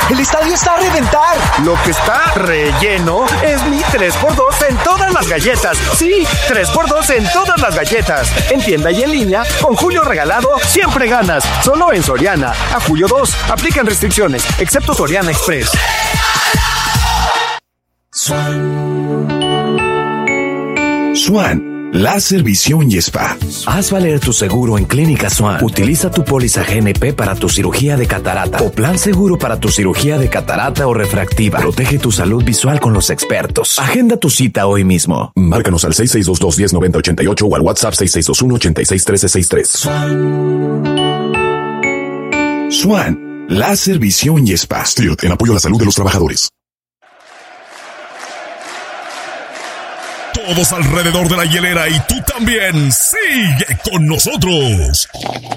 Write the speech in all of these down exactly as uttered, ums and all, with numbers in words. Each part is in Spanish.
El estadio está a reventar. Lo que está relleno es mi tres por dos en todas las galletas. Sí, tres por dos en todas las galletas. En tienda y en línea, con Julio regalado, siempre ganas. Solo en Soriana. A julio dos, aplican restricciones, excepto Soriana Express. Swan, láser, visión y spa. Haz valer tu seguro en Clínica Swan. Utiliza tu póliza G N P para tu cirugía de catarata o plan seguro para tu cirugía de catarata o refractiva. Protege tu salud visual con los expertos. Agenda tu cita hoy mismo. Márcanos al seis seis dos dos, uno cero nueve ocho o al WhatsApp seis seis dos uno, ocho seis uno tres seis tres. Swan, láser, visión y spa. Stilt, en apoyo a la salud de los trabajadores. Todos alrededor de la hielera y tú también. Sigue con nosotros.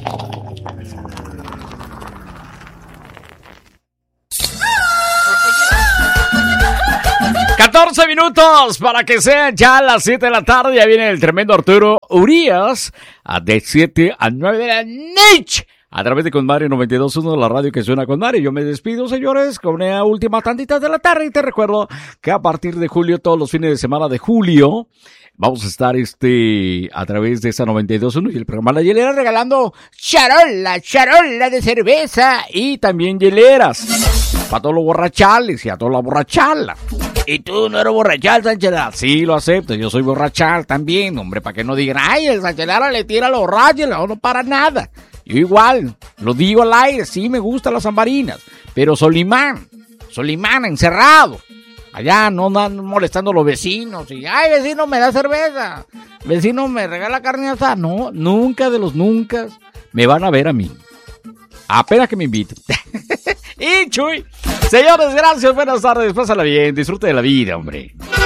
catorce minutos para que sean ya las siete de la tarde. Ya viene el tremendo Arturo Urias de siete a nueve de la noche. A través de Conmare noventa y dos punto uno, la radio que suena Conmare. Yo me despido, señores, con una última tantita de la tarde. Y te recuerdo que a partir de julio, todos los fines de semana de julio, vamos a estar este a través de esa noventa y dos punto uno y el programa La Hielera regalando charola, charola de cerveza y también hieleras. Para todos los borrachales y a toda la borrachala. ¿Y tú no eres borrachal, Sánchez Lara? Sí, lo acepto, yo soy borrachal también, hombre, para que no digan, ay, el Sánchez Lara le tira a los borrachos, no, no para nada. Yo igual, lo digo al aire, sí me gustan las zambarinas, pero Solimán, Solimán encerrado, allá no andan molestando a los vecinos, y ay, vecino me da cerveza, vecino me regala carne asada, no, nunca de los nunca me van a ver a mí, apenas que me inviten. Y Chuy, señores, gracias, buenas tardes, pásala bien, disfrute de la vida, hombre.